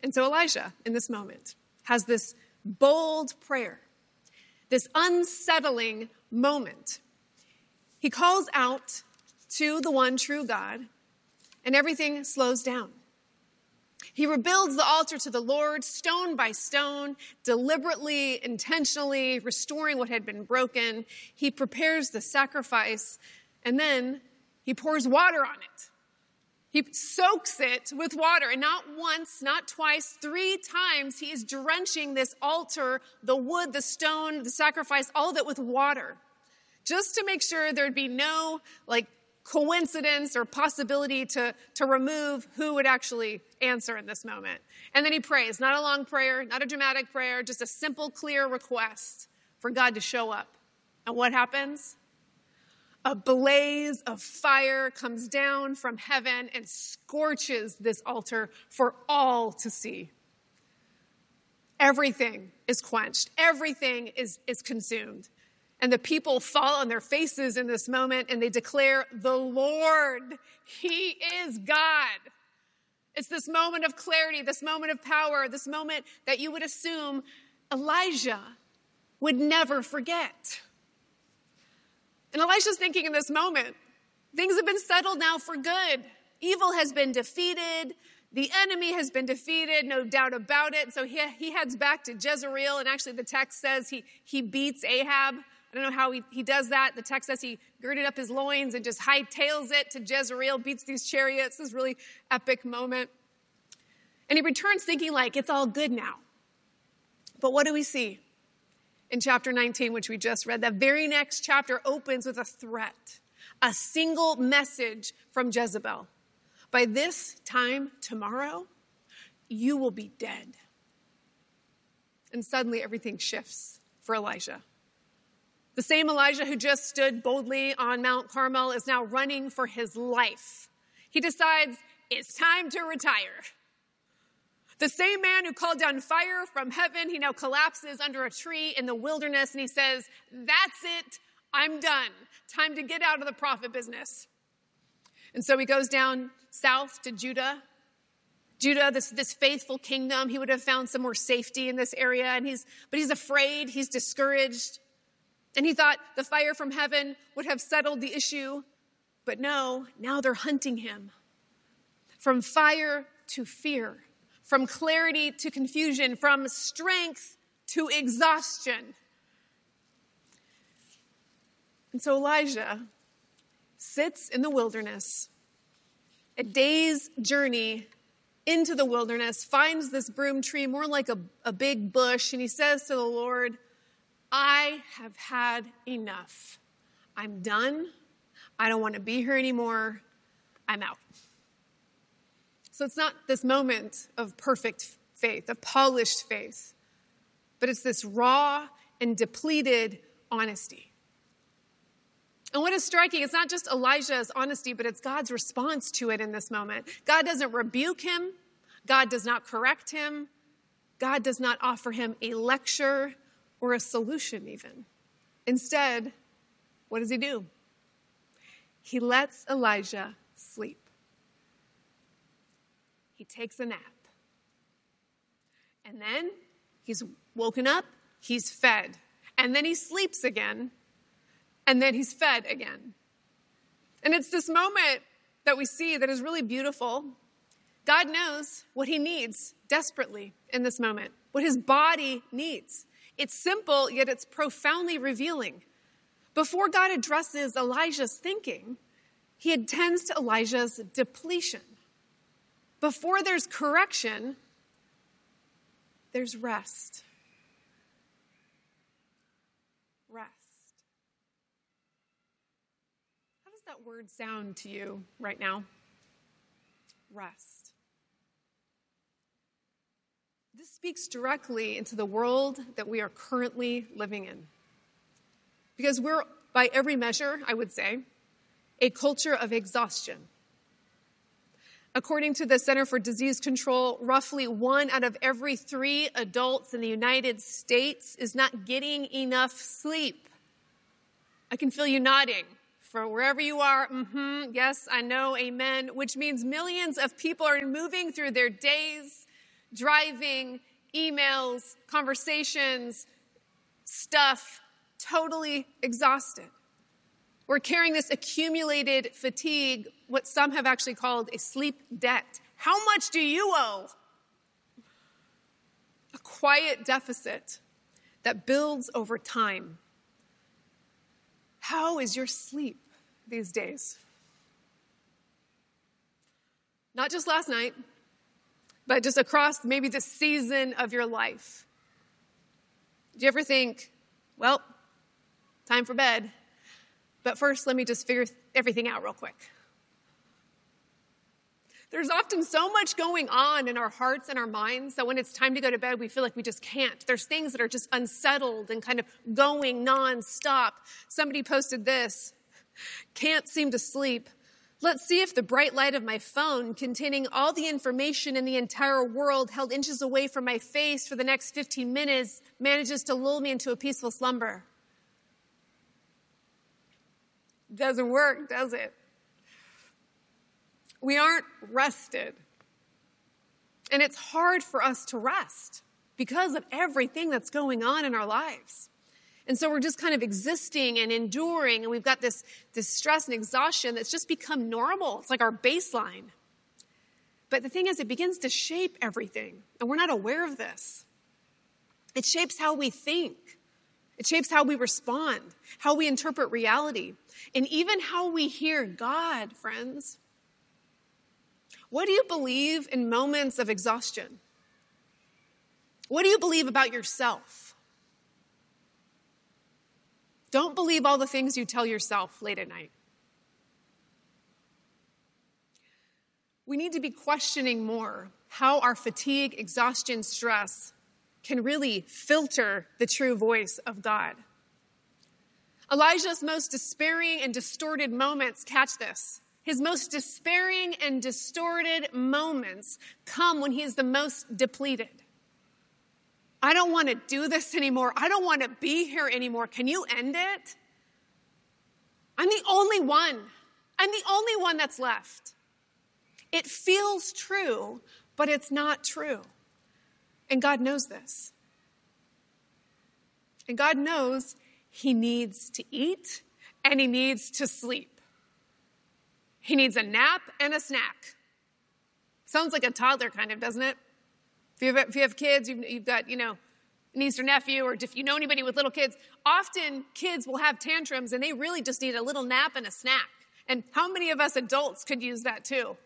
And so Elijah, in this moment, has this bold prayer, this unsettling moment. He calls out to the one true God, and everything slows down. He rebuilds the altar to the Lord, stone by stone, deliberately, intentionally restoring what had been broken. He prepares the sacrifice, and then he pours water on it. He soaks it with water, and not once, not twice, 3 times he is drenching this altar, the wood, the stone, the sacrifice, all of it with water, just to make sure there'd be no coincidence or possibility to remove who would actually answer in this moment. And then he prays, not a long prayer, not a dramatic prayer, just a simple, clear request for God to show up. And what happens? A blaze of fire comes down from heaven and scorches this altar for all to see. Everything is quenched. Everything is consumed. And the people fall on their faces in this moment and they declare, "The Lord, He is God." It's this moment of clarity, this moment of power, this moment that you would assume Elijah would never forget. And Elisha's thinking in this moment, things have been settled now for good. Evil has been defeated. The enemy has been defeated, no doubt about it. So he heads back to Jezreel. And actually the text says he beats Ahab. I don't know how he does that. The text says he girded up his loins and just hightails it to Jezreel, beats these chariots. This really epic moment. And he returns thinking it's all good now. But what do we see? In chapter 19, which we just read, the very next chapter opens with a threat, a single message from Jezebel. By this time tomorrow, you will be dead. And suddenly everything shifts for Elijah. The same Elijah who just stood boldly on Mount Carmel is now running for his life. He decides it's time to retire. The same man who called down fire from heaven, he now collapses under a tree in the wilderness and he says, "That's it, I'm done. Time to get out of the prophet business." And so he goes down south to Judah. Judah, this faithful kingdom, he would have found some more safety in this area, but he's afraid, he's discouraged. And he thought the fire from heaven would have settled the issue, but no, now they're hunting him. From fire to fear. From clarity to confusion, from strength to exhaustion. And so Elijah sits in the wilderness, a day's journey into the wilderness, finds this broom tree more like a big bush, and he says to the Lord, "I have had enough. I'm done. I don't want to be here anymore. I'm out." So it's not this moment of perfect faith, of polished faith, but it's this raw and depleted honesty. And what is striking, it's not just Elijah's honesty, but it's God's response to it in this moment. God doesn't rebuke him. God does not correct him. God does not offer him a lecture or a solution even. Instead, what does he do? He lets Elijah sleep. He takes a nap. And then he's woken up, he's fed. And then he sleeps again. And then he's fed again. And it's this moment that we see that is really beautiful. God knows what he needs desperately in this moment, what his body needs. It's simple, yet it's profoundly revealing. Before God addresses Elijah's thinking, he attends to Elijah's depletion. Before there's correction, there's rest. Rest. How does that word sound to you right now? Rest. This speaks directly into the world that we are currently living in. Because we're, by every measure, I would say, a culture of exhaustion. According to the Center for Disease Control, roughly 1 out of every 3 adults in the United States is not getting enough sleep. I can feel you nodding. For wherever you are, yes, I know, amen, which means millions of people are moving through their days, driving, emails, conversations, stuff, totally exhausted. We're carrying this accumulated fatigue, what some have actually called a sleep debt. How much do you owe? A quiet deficit that builds over time. How is your sleep these days? Not just last night, but just across maybe the season of your life. Do you ever think, well, time for bed, but first let me just figure everything out real quick? There's often so much going on in our hearts and our minds that when it's time to go to bed, we feel like we just can't. There's things that are just unsettled and kind of going nonstop. Somebody posted this, can't seem to sleep. Let's see if the bright light of my phone containing all the information in the entire world held inches away from my face for the next 15 minutes manages to lull me into a peaceful slumber. Doesn't work, does it? We aren't rested. And it's hard for us to rest because of everything that's going on in our lives. And so we're just kind of existing and enduring, and we've got this stress and exhaustion that's just become normal. It's like our baseline. But the thing is, it begins to shape everything, and we're not aware of this. It shapes how we think. It shapes how we respond, how we interpret reality, and even how we hear God, friends. What do you believe in moments of exhaustion? What do you believe about yourself? Don't believe all the things you tell yourself late at night. We need to be questioning more how our fatigue, exhaustion, stress can really filter the true voice of God. Elijah's most despairing and distorted moments, catch this, his most despairing and distorted moments come when he is the most depleted. I don't want to do this anymore. I don't want to be here anymore. Can you end it? I'm the only one. I'm the only one that's left. It feels true, but it's not true. And God knows this. And God knows he needs to eat and he needs to sleep. He needs a nap and a snack. Sounds like a toddler kind of, doesn't it? If you have kids, you've got, a niece or nephew, or if you know anybody with little kids, often kids will have tantrums and they really just need a little nap and a snack. And how many of us adults could use that too?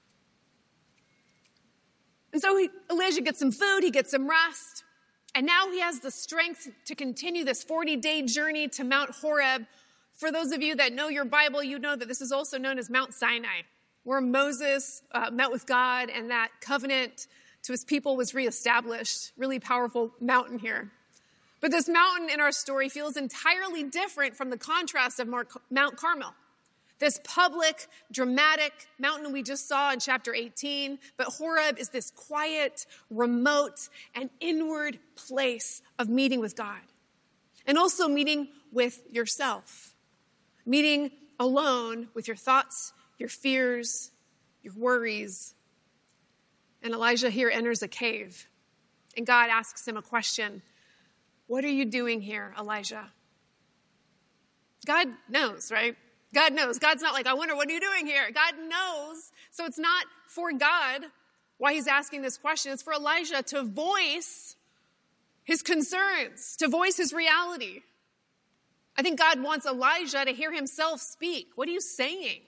And so Elijah gets some food, he gets some rest, and now he has the strength to continue this 40-day journey to Mount Horeb. For those of you that know your Bible, you know that this is also known as Mount Sinai, where Moses met with God and that covenant to his people was reestablished. Really powerful mountain here. But this mountain in our story feels entirely different from the contrast of Mount Carmel. This public, dramatic mountain we just saw in chapter 18, but Horeb is this quiet, remote, and inward place of meeting with God. And also meeting with yourself. Meeting alone with your thoughts, your fears, your worries. And Elijah here enters a cave. And God asks him a question. What are you doing here, Elijah? God knows, right? God knows. God's not like, I wonder, what are you doing here? God knows. So it's not for God why he's asking this question. It's for Elijah to voice his concerns, to voice his reality. I think God wants Elijah to hear himself speak. What are you saying?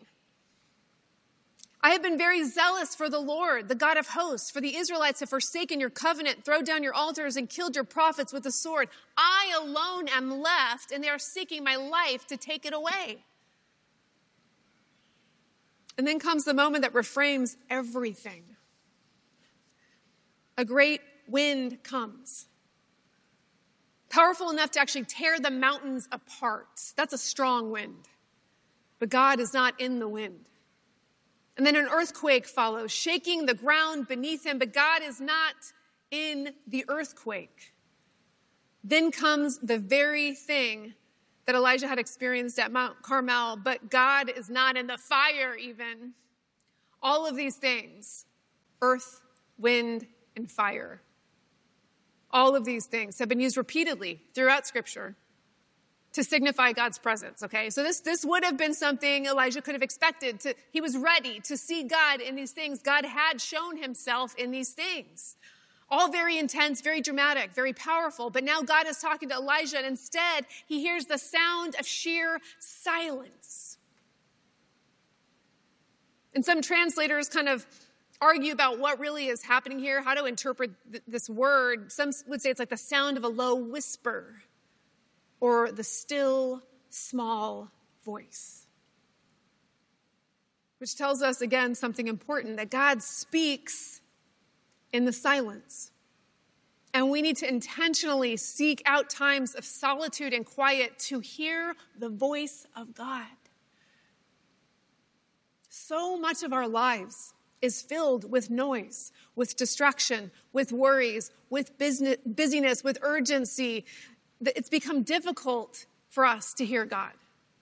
I have been very zealous for the Lord, the God of hosts, for the Israelites have forsaken your covenant, thrown down your altars, and killed your prophets with the sword. I alone am left, and they are seeking my life to take it away. And then comes the moment that reframes everything. A great wind comes. Powerful enough to actually tear the mountains apart. That's a strong wind. But God is not in the wind. And then an earthquake follows, shaking the ground beneath him, but God is not in the earthquake. Then comes the very thing that Elijah had experienced at Mount Carmel, but God is not in the fire even. All of these things, earth, wind, and fire. All of these things have been used repeatedly throughout Scripture to signify God's presence, okay? So this would have been something Elijah could have expected. He was ready to see God in these things. God had shown himself in these things. All very intense, very dramatic, very powerful. But now God is talking to Elijah, and instead he hears the sound of sheer silence. And some translators kind of argue about what really is happening here, how to interpret this word. Some would say it's like the sound of a low whisper or the still, small voice, which tells us, again, something important, that God speaks in the silence. And we need to intentionally seek out times of solitude and quiet to hear the voice of God. So much of our lives is filled with noise, with distraction, with worries, with busyness, with urgency. It's become difficult for us to hear God.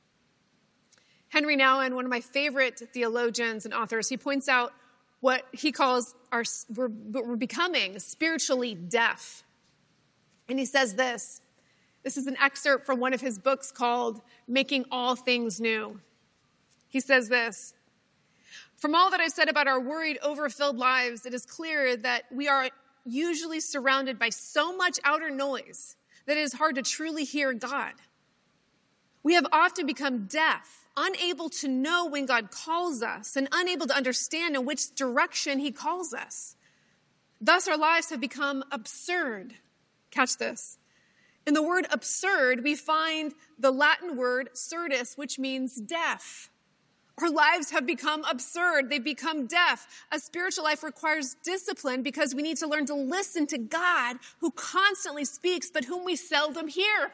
Henry Nouwen, one of my favorite theologians and authors, he points out what he calls we're becoming spiritually deaf. And he says this. This is an excerpt from one of his books called Making All Things New. He says this: "From all that I've said about our worried, overfilled lives, it is clear that we are usually surrounded by so much outer noise that it is hard to truly hear God. We have often become deaf, unable to know when God calls us and unable to understand in which direction he calls us. Thus, our lives have become absurd." Catch this. In the word absurd, we find the Latin word surdus, which means deaf. Our lives have become absurd. They've become deaf. A spiritual life requires discipline because we need to learn to listen to God, who constantly speaks, but whom we seldom hear.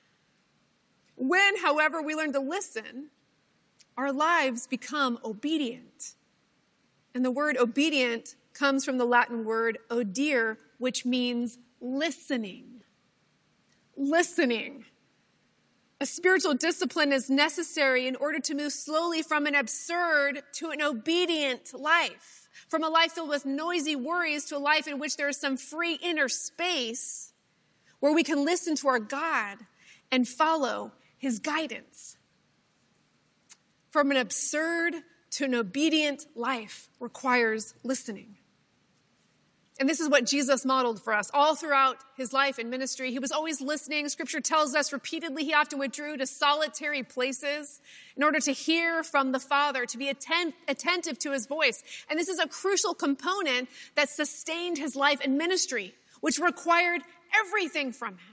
When, however, we learn to listen, our lives become obedient. And the word obedient comes from the Latin word odire, which means listening. Listening. A spiritual discipline is necessary in order to move slowly from an absurd to an obedient life, from a life filled with noisy worries to a life in which there is some free inner space where we can listen to our God and follow his guidance. From an absurd to an obedient life requires listening. And this is what Jesus modeled for us all throughout his life and ministry. He was always listening. Scripture tells us repeatedly he often withdrew to solitary places in order to hear from the Father, to be attentive to his voice. And this is a crucial component that sustained his life and ministry, which required everything from him.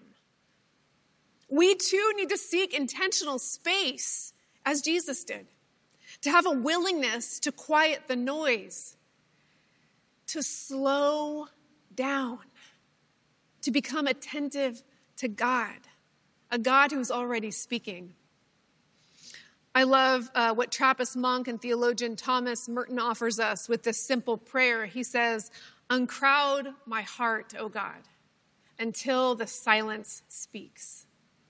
We too need to seek intentional space, as Jesus did, to have a willingness to quiet the noise, to slow down, to become attentive to God, a God who's already speaking. I love what Trappist monk and theologian Thomas Merton offers us with this simple prayer. He says, "Uncrowd my heart, O God, until the silence speaks."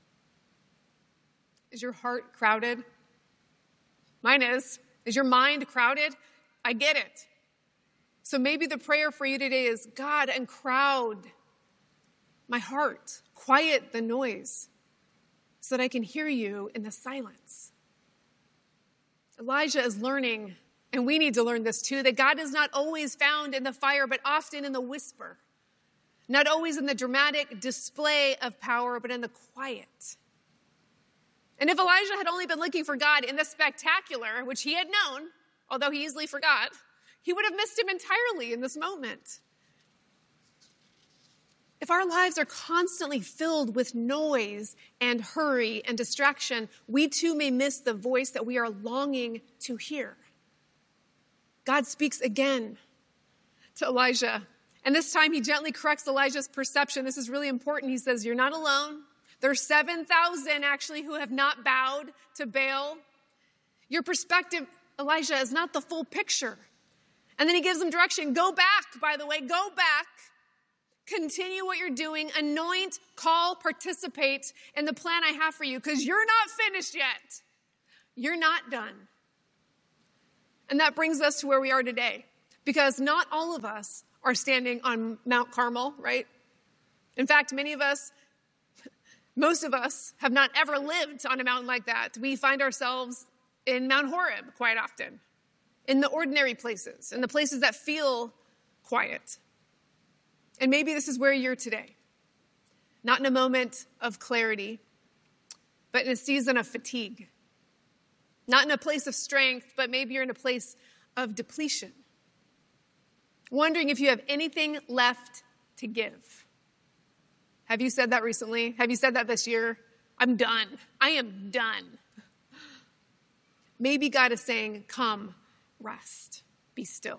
Is your heart crowded? Mine is. Is your mind crowded? I get it. So maybe the prayer for you today is, God, uncrowd my heart, quiet the noise so that I can hear you in the silence. Elijah is learning, and we need to learn this too, that God is not always found in the fire, but often in the whisper. Not always in the dramatic display of power, but in the quiet. And if Elijah had only been looking for God in the spectacular, which he had known, although he easily forgot, he would have missed him entirely in this moment. If our lives are constantly filled with noise and hurry and distraction, we too may miss the voice that we are longing to hear. God speaks again to Elijah, and this time he gently corrects Elijah's perception. This is really important. He says, "You're not alone. There's 7,000 actually who have not bowed to Baal. Your perspective, Elijah, is not the full picture." And then he gives them direction. Go back, by the way, go back. Continue what you're doing. Anoint, call, participate in the plan I have for you, because you're not finished yet. You're not done. And that brings us to where we are today. Because not all of us are standing on Mount Carmel, right? In fact, most of us have not ever lived on a mountain like that. We find ourselves in Mount Horeb quite often, in the ordinary places, in the places that feel quiet. And maybe this is where you're today. Not in a moment of clarity, but in a season of fatigue. Not in a place of strength, but maybe you're in a place of depletion. Wondering if you have anything left to give. Have you said that recently? Have you said that this year? I'm done. I am done. Maybe God is saying, come, rest, be still.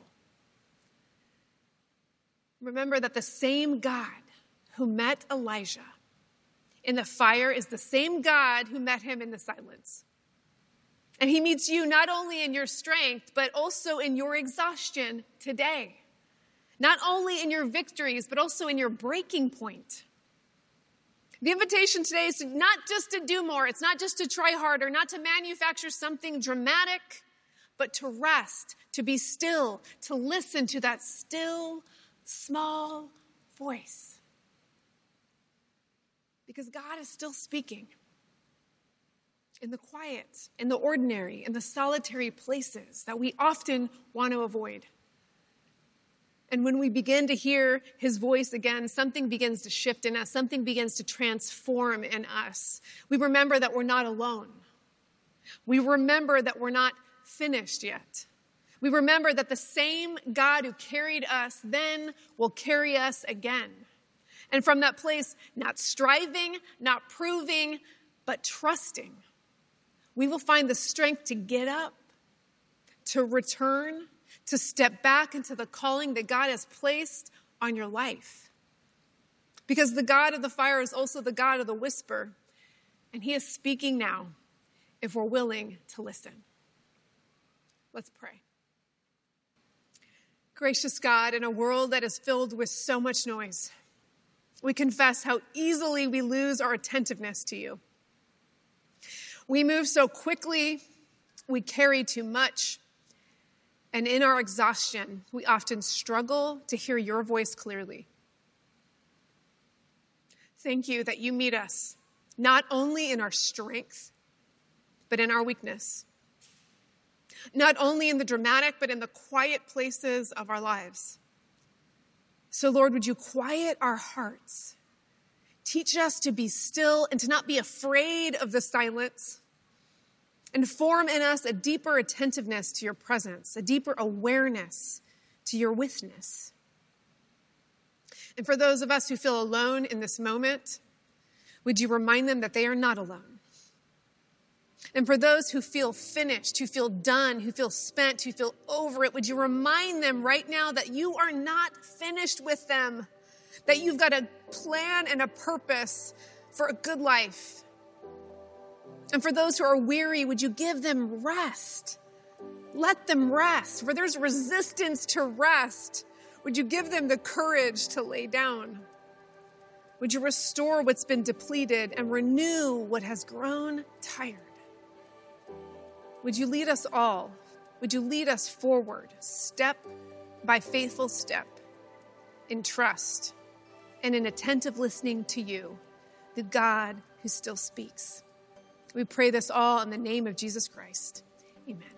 Remember that the same God who met Elijah in the fire is the same God who met him in the silence. And he meets you not only in your strength, but also in your exhaustion today. Not only in your victories, but also in your breaking point. The invitation today is not just to do more. It's not just to try harder, not to manufacture something dramatic, but to rest, to be still, to listen to that still, small voice. Because God is still speaking in the quiet, in the ordinary, in the solitary places that we often want to avoid. And when we begin to hear his voice again, something begins to shift in us. Something begins to transform in us. We remember that we're not alone. We remember that we're not finished yet. We remember that the same God who carried us then will carry us again. And from that place, not striving, not proving, but trusting, we will find the strength to get up, to return, to step back into the calling that God has placed on your life. Because the God of the fire is also the God of the whisper, and he is speaking now if we're willing to listen. Let's pray. Gracious God, in a world that is filled with so much noise, we confess how easily we lose our attentiveness to you. We move so quickly, we carry too much, and in our exhaustion, we often struggle to hear your voice clearly. Thank you that you meet us, not only in our strength, but in our weakness. Not only in the dramatic, but in the quiet places of our lives. So, Lord, would you quiet our hearts? Teach us to be still and to not be afraid of the silence. And form in us a deeper attentiveness to your presence, a deeper awareness to your witness. And for those of us who feel alone in this moment, would you remind them that they are not alone? And for those who feel finished, who feel done, who feel spent, who feel over it, would you remind them right now that you are not finished with them, that you've got a plan and a purpose for a good life. And for those who are weary, would you give them rest? Let them rest. Where there's resistance to rest, would you give them the courage to lay down? Would you restore what's been depleted and renew what has grown tired? Would you lead us all? Would you lead us forward, step by faithful step, in trust and in attentive listening to you, the God who still speaks? We pray this all in the name of Jesus Christ. Amen.